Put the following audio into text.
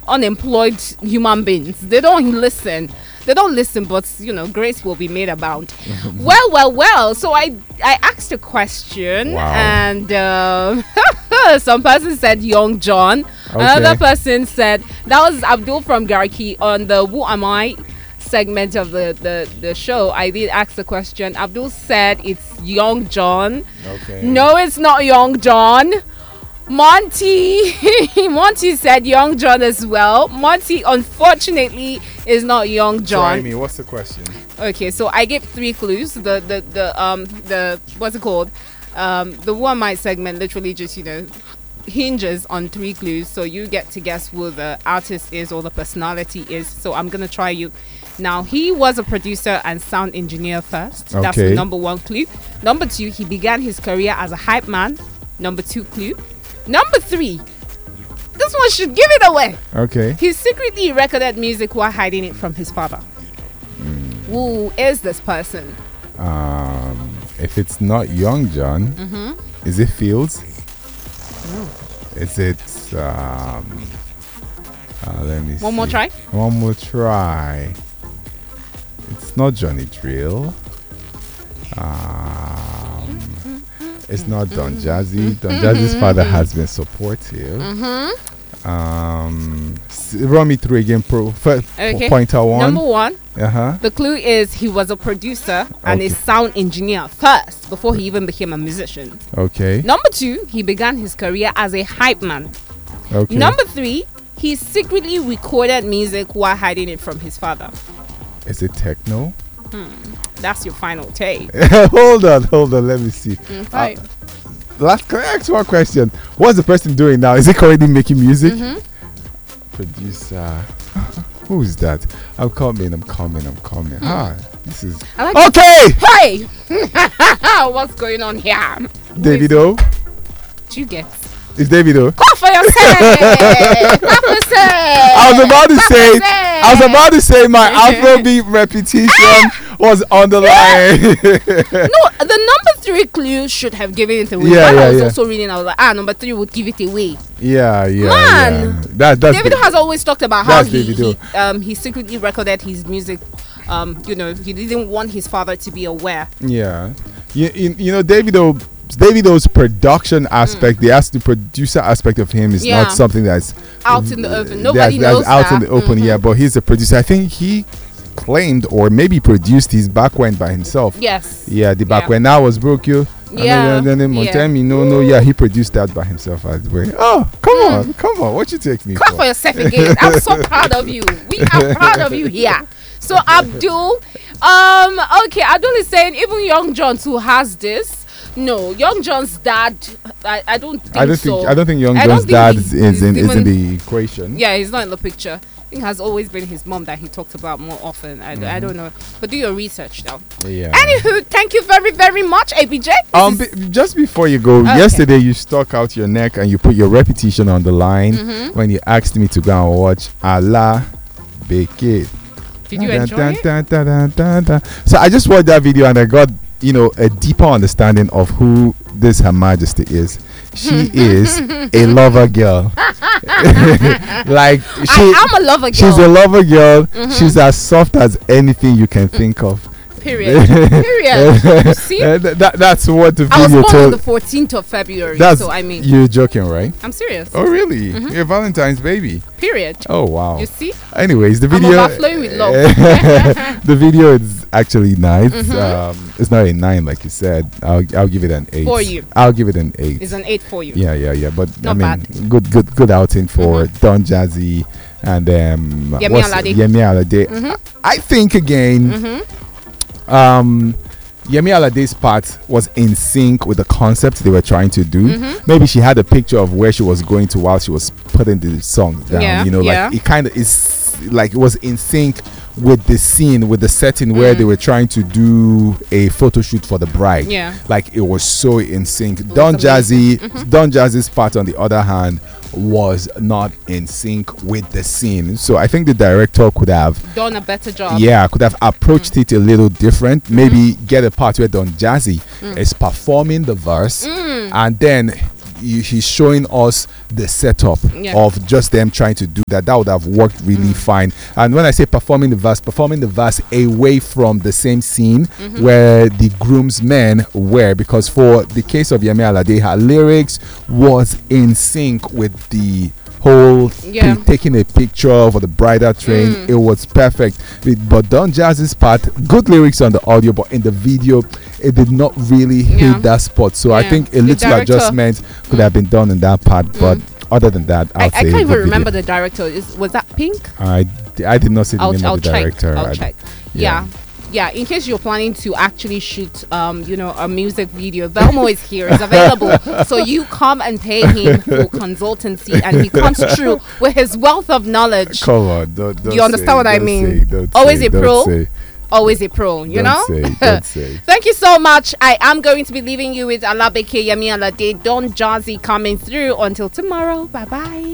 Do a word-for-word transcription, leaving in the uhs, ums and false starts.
unemployed human beings. They don't listen. They don't listen, but you know, grace will be made about. well, well, well. So I, I asked a question, wow. and uh, some person said Young John. Okay. Another person said that was Abdul from Garki on the Who Am I segment of the, the, the show. I did ask the question. Abdul said it's Young John. Okay. No, it's not Young John. Monty Monty said Young John as well. Monty unfortunately is not Young John. Try me. What's the question? Okay, so I gave three clues. The the the um the what's it called? Um the one my segment literally just, you know, hinges on three clues. So you get to guess who the artist is or the personality is. So I'm gonna try you. Now, he was a producer and sound engineer first. Okay. That's the number one clue. Number two, he began his career as a hype man. Number two clue. Number three, this one should give it away. Okay. He secretly recorded music while hiding it from his father. Mm. Who is this person? Um, if it's not Young John, Mm-hmm. is it Fields? No. Is it? Um, uh, let me. One see. more try. One more try. It's not Johnny Drill. Um, it's not Don Jazzy. Don Jazzy's father has been supportive. Mm-hmm. Um, s- run me through again, pro. First, Okay. Pointer one. Number one, Uh huh. the clue is he was a producer and a Okay. sound engineer first before he even became a musician. Okay. Number two, he began his career as a hype man. Okay. Number three, he secretly recorded music while hiding it from his father. Is it techno? That's your final take. hold on, hold on. Let me see. Right. Last, can I ask one question? What's the person doing now? Is he currently making music? Mm-hmm. Producer. Who is that? I'm coming. I'm coming. I'm coming. Ah, this is I like okay. Hey! What's going on here? Davido. Did you get? It's Davido. Clap for yourself! Clap for yourself! I was about to Clap say. for yourself! I was about to say my Afrobeat repetition was on the line. No, the number three clue should have given it away. Yeah, While yeah, I was yeah. also reading, I was like, ah, number three would give it away. yeah, yeah, Man. yeah. That that's Davido the- has always talked about how That's he, he Davido. um he secretly recorded his music. Um, you know, he didn't want his father to be aware. Yeah, you, you, you know, Davido, Davido's production aspect, the as the producer aspect of him is Yeah. not something that's Out in the open. uh, Nobody that's, knows that's out that. in the open. Mhm. Yeah, but he's a producer. I think he claimed or maybe produced his back when by himself. Yes. Yeah, the back Yeah. when I was broke, you. Yeah, And then, then, then yeah. Montemi, no, no, yeah, he produced that by himself as well. Oh, come on, come on, what you take me Clap for? for yourself again. I'm so proud of you. We are proud of you here. So Abdul, um, okay, Abdul is saying even Young John who has this. No, Young John's dad. I, I don't think I don't so. think I don't think Young I don't John's think dad he's- is in, he's is in even- the equation. Yeah, he's not in the picture. I think it has always been his mom that he talked about more often. I, I don't know, but do your research though. Yeah. Anywho, thank you very very much, A B J. This Um, is- be, just before you go, Okay. yesterday you stuck out your neck and you put your repetition on the line Mhm. when you asked me to go and watch Allah Beke. Did you enjoy it? So I just watched that video and I got, you know, a deeper understanding of who this Her Majesty is. She is a lover girl. Like she, I am a lover girl. she's a lover girl. Mhm. She's as soft as anything you can think of. Period. Period. You see? Uh, th- that, that's what the I was video born on told. the fourteenth of February, That's so I mean, you're joking, right? I'm serious. Oh, really? Mhm. You're Valentine's baby. Period. Oh, wow. You see? Anyways, the I'm video. overflowing with love. The video is actually nice. Mhm. Um, it's not a nine, like you said. I'll I'll give it an eight. For you. I'll give it an eight. It's an eight for you. Yeah, yeah, yeah. But I Not mean, bad. good, good, good outing for Mhm. Don Jazzy and um, Yemi what's- Alade. Yemi Alade. Mhm. I think again. Mhm. um Yemi Alade's part was in sync with the concept they were trying to do. Mhm. Maybe she had a picture of where she was going to while she was putting the song down. Yeah, you know, yeah. like it kind of is like it was in sync with the scene, with the setting where Mm. they were trying to do a photo shoot for the bride. Yeah. Like it was so in sync. Don amazing. Jazzy, Mhm. Don Jazzy's part, on the other hand, was not in sync with the scene. So I think the director could have Done a better job. yeah, could have approached it a little different. Maybe get a part where Don Jazzy Mm. is performing the verse, Mm. and then he, he's showing us the setup Yeah. of just them trying to do that. That would have worked really Mm. fine. And when I say performing the verse, performing the verse away from the same scene Mhm. where the groomsmen were, because for the case of Yemi Alade, her lyrics was in sync with the whole Yeah. pi- taking a picture for the bridal train. Mm. It was perfect. It- but Don Jazzy's part, good lyrics on the audio, but in the video it did not really Yeah. hit that spot. So I Yeah. think a The little director- adjustment could have been done in that part, but other than that, I, I'd I say can't even good remember video. the director. Is was that Pink? I, I did not see the I'll, name I'll of the check. director. I'll I- check. yeah. Yeah. Yeah, in case you're planning to actually shoot, um, you know, a music video, Velmo is here, is available. So you come and pay him for consultancy, and he comes through with his wealth of knowledge. Come on, don't, don't You understand say, what I don't mean? say, don't Always say, a don't pro. say, Always a pro, you don't know. say, don't say. Thank you so much. I am going to be leaving you with Alabeke Yemi Alade, Don Jazzy coming through. Until tomorrow, bye bye.